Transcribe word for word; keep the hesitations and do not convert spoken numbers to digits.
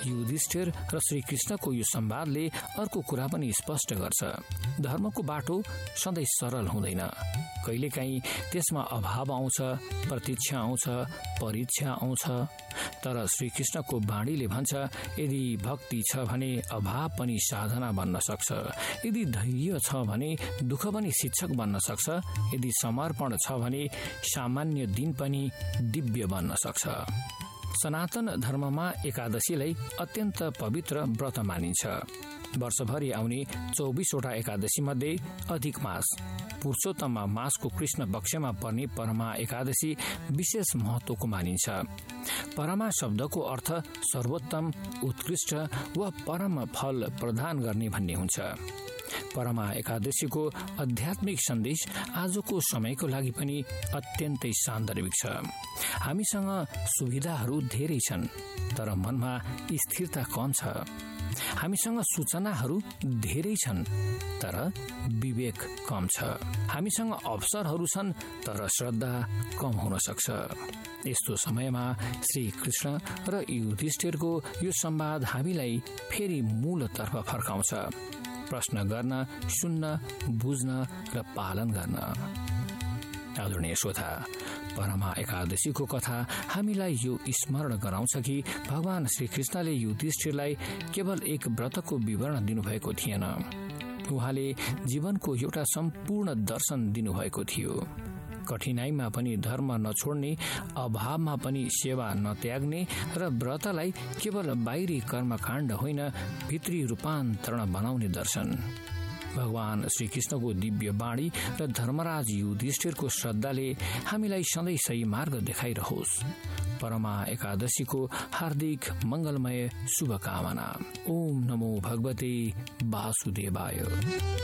युधिष्ठिर र श्रीकृष्णको यो संवादले अर्को कुरा पनि स्पष्ट गर्छ। धर्मको बाटो सधैँ सरल हुँदैन। कहिलेकाहीँ त्यसमा अभाव आउँछ, प्रतीक्षा आउँछ, परीक्षा आउँछ। तर श्रीकृष्णको बाणीले भन्छ, यदि भक्ति छ भने अभाव पनि साधना बन्न सक्छ। यदि धैर्य छ भने दुःख पनि शिक्षक बन्न सक्छ। यदि समर्पण छ भने सामान्य दिन पनि दिव्य बन्न सक्छ। सनातन धर्ममा एकादशीलाई अत्यन्त पवित्र व्रत मानिन्छ। वर्षभरि आउने चौबिसवटा एकादशी मध्ये अधिक मास पुरुषोत्तम मासको कृष्ण पक्षमा पर्ने परमा एकादशी विशेष महत्वको मानिन्छ। परमा शब्दको अर्थ सर्वोत्तम, उत्कृष्ट वा परम फल प्रदान गर्ने भन्ने हुन्छ। परमा एकादशीको आध्यात्मिक सन्देश आजको समयको लागि पनि अत्यन्तै सान्दर्भिक छ। हामीसँग सुविधाहरू धेरै छन्, तर मनमा स्थिरता कम छ। हामीसँग सूचनाहरू धेरै छन्, तर विवेक कम छ। हामीसँग अवसरहरू छन्, तर श्रद्धा कम हुन सक्छ। यस्तो समयमा श्री कृष्ण र युधिष्ठिरको यो संवाद हामीलाई फेरि मूलतर्फ फर्काउँछ। प्रश्न गर्न, सुन्न, बुझ्न र पालन गर्न। आदरणीय श्रोता, परमा एकादशीको कथा हामीलाई यो स्मरण गराउँछ कि भगवान श्रीकृष्णले युधिष्ठिरलाई केवल एक व्रतको विवरण दिनुभएको थिएन। उहाँले जीवनको एउटा सम्पूर्ण दर्शन दिनुभएको थियो। कठिनाईमा पनि धर्म नछोड्ने, अभावमा पनि सेवा नत्याग्ने र व्रतलाई केवल बाहिरी कर्मकाण्ड होइन, भित्री रूपान्तरण बनाउने दर्शन। भगवान श्रीकृष्णको दिव्य बाणी र धर्मराज युधिष्ठिरको श्रद्धाले हामीलाई सधैँ सही मार्ग देखाइरहोस्। परमा एकादशीको हार्दिक मंगलमय शुभकामना। ओम नमो भगवते वासुदेवाय।